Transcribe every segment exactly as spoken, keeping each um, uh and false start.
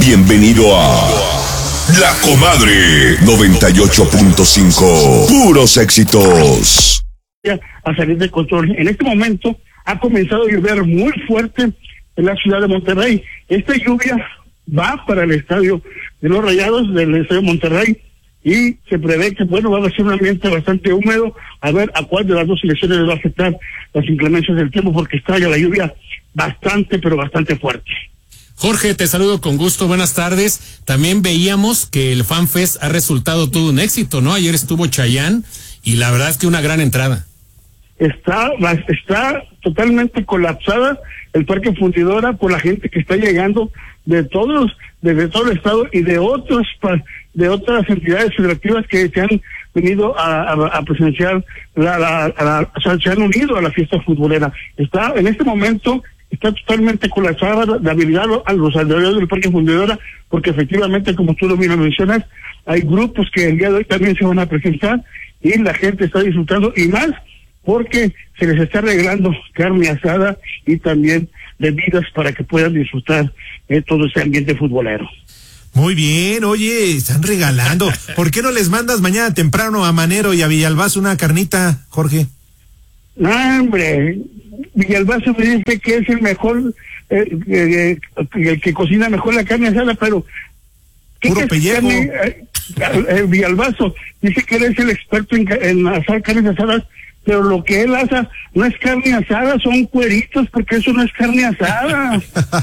Bienvenido a La Comadre noventa y ocho punto cinco. Puros éxitos. A salir de control. En este momento ha comenzado a llover muy fuerte en la ciudad de Monterrey. Esta lluvia va para el estadio de los Rayados del estadio de Monterrey y se prevé que, bueno, va a ser un ambiente bastante húmedo. A ver a cuál de las dos selecciones les va a afectar las inclemencias del tiempo, porque está ya la lluvia bastante, pero bastante fuerte. Jorge, te saludo con gusto, buenas tardes. También veíamos que el FanFest ha resultado todo un éxito, ¿no? Ayer estuvo Chayanne y la verdad es que una gran entrada. Está, está totalmente colapsada el Parque Fundidora por la gente que está llegando de todos, desde todo el estado y de otros, de otras entidades federativas que se han venido a, a, a presenciar, la, la, a la, o sea, se han unido a la fiesta futbolera. Está, en este momento, está totalmente colapsada la habilidad a los alrededores del Parque Fundidora, porque efectivamente, como tú lo bien mencionas, hay grupos que el día de hoy también se van a presentar y la gente está disfrutando, y más porque se les está regalando carne asada y también bebidas para que puedan disfrutar de todo ese ambiente futbolero. Muy bien, oye, están regalando. ¿Por qué no les mandas mañana temprano a Manero y a Villalbazo una carnita, Jorge? No, hombre, Villalbazo me dice que es el mejor, eh, eh, el que cocina mejor la carne asada, pero... ¿qué puro pellejo. Carne, eh, eh, Villalbazo dice que él es el experto en, en asar carnes asadas, pero lo que él hace no es carne asada, son cueritos, porque eso no es carne asada.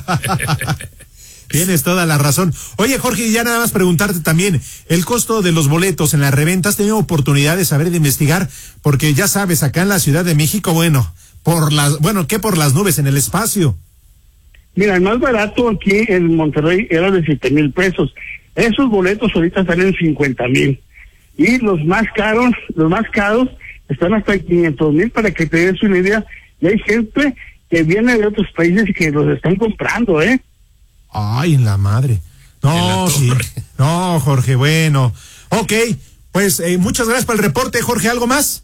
Tienes toda la razón. Oye, Jorge, ya nada más preguntarte también, el costo de los boletos en la reventa, ¿has tenido oportunidad de saber, de investigar? Porque ya sabes, acá en la Ciudad de México, bueno, por las, bueno, ¿qué por las nubes en el espacio? Mira, el más barato aquí en Monterrey era de siete mil pesos. Esos boletos ahorita están en cincuenta mil. Y los más caros, los más caros, están hasta en quinientos mil, para que te des una idea. Y hay gente que viene de otros países y que los están comprando, ¿eh? Ay, en la madre. No, sí. No, Jorge, bueno. Ok, pues eh, muchas gracias por el reporte, Jorge. ¿Algo más?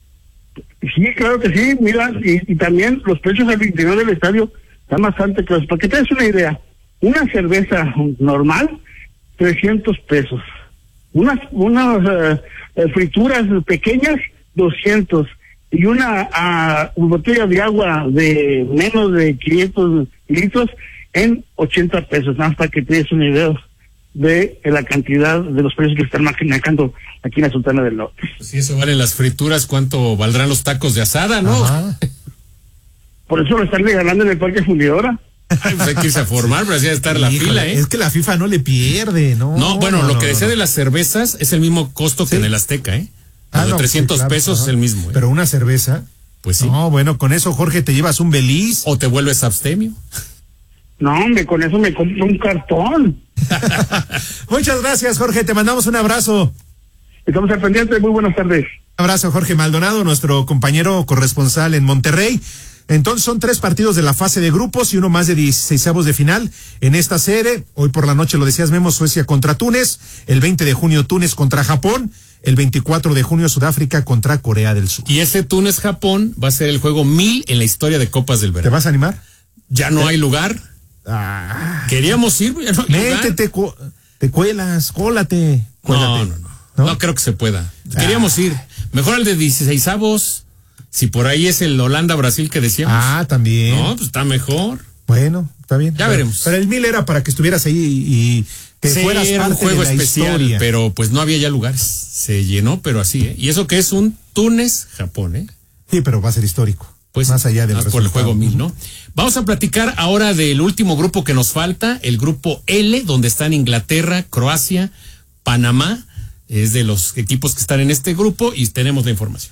Sí, claro que sí. Mira, y, y también los precios al interior del estadio están bastante claros. Para que te des una idea, una cerveza normal, trescientos pesos. Unas, unas uh, frituras pequeñas, doscientos. Y una uh, botella de agua de menos de quinientos litros en ochenta pesos, nada más para que te des una idea de la cantidad de los precios que están manejando aquí en la Sultana del Norte. Pues si eso vale las frituras, ¿cuánto valdrán los tacos de asada, no? Ajá. Por eso lo están regalando en el Parque Fundidora. Ay, pues hay que irse a formar, pero así debe estar la Híjole, fila, ¿eh? Es que la FIFA no le pierde, ¿no? No, bueno, no, lo no, que decía no. de las cervezas es el mismo costo ¿Sí? que en el Azteca, ¿eh? Ah, Los no, de trescientos sí, claro, pesos ajá. es el mismo, ¿eh? Pero una cerveza. Pues sí. No, bueno, con eso, Jorge, te llevas un Beliz. O te vuelves abstemio. No, hombre, con eso me compro un cartón. Muchas gracias, Jorge, te mandamos un abrazo. Estamos al pendiente, muy buenas tardes. Un abrazo, Jorge Maldonado, nuestro compañero corresponsal en Monterrey. Entonces son tres partidos de la fase de grupos y uno más de dieciseisavos de final en esta serie. Hoy por la noche, lo decías, Memo, Suecia contra Túnez. El veinte de junio, Túnez contra Japón. El veinticuatro de junio, Sudáfrica contra Corea del Sur. Y ese Túnez-Japón va a ser el juego mil en la historia de Copas del Verano. ¿Te vas a animar? Ya no hay lugar. Ah, Queríamos ir, ya no hay lugar. métete, cu te cuelas, cólate. Cuélate. No, no, no, no. No creo que se pueda. Queríamos ir. Mejor el de dieciseisavos. Si por ahí es el Holanda-Brasil que decíamos. Ah, también. No, pues está mejor. Bueno, está bien. Ya pero, veremos. Pero el mil era para que estuvieras ahí y, y que Sí, fueras era parte un juego de la especial, historia. pero pues no había ya lugares. Se llenó, pero así, ¿eh? Y eso que es un Túnez-Japón, ¿eh? Sí, pero va a ser histórico. Pues más allá del más por el juego mil, ¿no? Vamos a platicar ahora del último grupo que nos falta, el grupo L, donde están Inglaterra, Croacia, Panamá. Es de los equipos que están en este grupo y tenemos la información.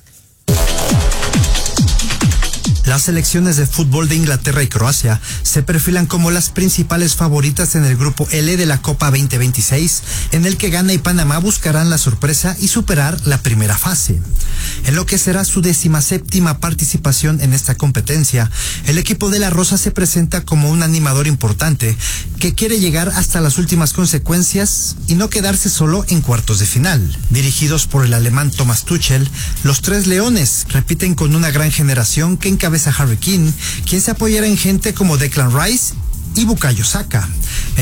Las selecciones de fútbol de Inglaterra y Croacia se perfilan como las principales favoritas en el grupo L de la Copa veinte veintiséis, en el que Ghana y Panamá buscarán la sorpresa y superar la primera fase. En lo que será su decimaséptima participación en esta competencia, el equipo de la Rosa se presenta como un animador importante que quiere llegar hasta las últimas consecuencias y no quedarse solo en cuartos de final. Dirigidos por el alemán Thomas Tuchel, los tres leones repiten con una gran generación que encabeza a Harry Kane, quien se apoyará en gente como Declan Rice y Bukayo Saka.